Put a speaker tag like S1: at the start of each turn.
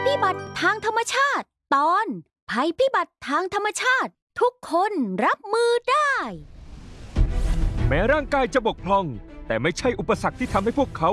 S1: พิบัติทางธรรมชาติตอนภัยพิบัติทางธรรมชาติทุกคนรับมือได้
S2: แม้ร่างกายจะบกพร่องแต่ไม่ใช่อุปสรรคที่ทำให้พวกเขา